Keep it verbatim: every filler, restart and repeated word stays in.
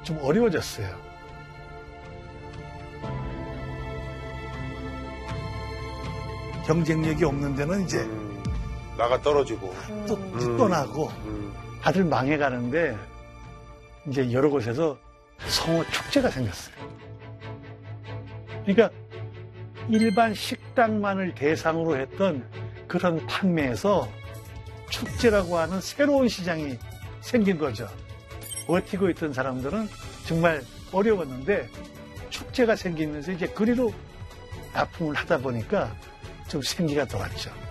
좀 어려워졌어요. 경쟁력이 없는 데는 이제 음, 나가 떨어지고 또 음. 떠나고 음. 다들 망해가는데 이제 여러 곳에서 성어 축제가 생겼어요. 그러니까 일반 식당만을 대상으로 했던 그런 판매에서 축제라고 하는 새로운 시장이 생긴 거죠. 버티고 있던 사람들은 정말 어려웠는데 축제가 생기면서 이제 그리로 납품을 하다 보니까 좀 생기가 돌았죠.